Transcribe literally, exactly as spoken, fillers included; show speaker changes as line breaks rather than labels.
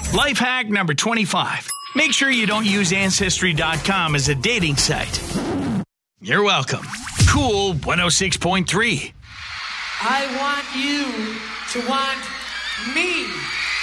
Life hack number twenty-five. Make sure you don't use Ancestry dot com as a dating site. You're welcome. Cool one oh six point three.
I want you to want me.